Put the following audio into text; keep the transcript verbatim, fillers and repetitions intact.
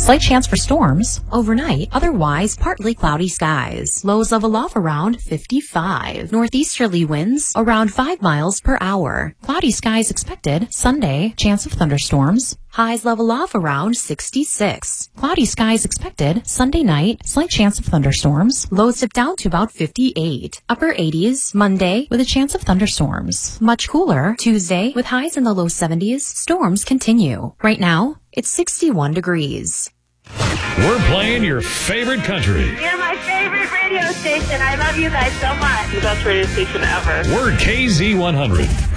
Slight chance for storms. Overnight, otherwise partly cloudy skies. Lows level off around fifty-five. Northeasterly winds around five miles per hour. Cloudy skies expected Sunday. Chance of thunderstorms. Highs level off around sixty-six. Cloudy skies expected Sunday night. Slight chance of thunderstorms. Lows dip down to about fifty-eight. Upper eighties Monday with a chance of thunderstorms. Much cooler Tuesday with highs in the low seventies. Storms continue. Right now, it's sixty-one degrees. We're playing your favorite country. You're my favorite radio station. I love you guys so much. The best radio station ever. We're K Z one hundred.